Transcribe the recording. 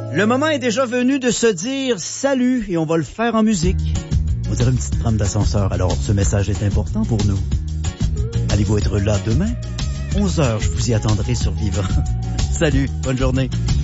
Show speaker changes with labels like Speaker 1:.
Speaker 1: Le moment est déjà venu de se dire salut et on va le faire en musique. On dirait une petite trame d'ascenseur, alors ce message est important pour nous. Allez-vous être là demain? 11h, je vous y attendrai sur Vivant. Salut, bonne journée.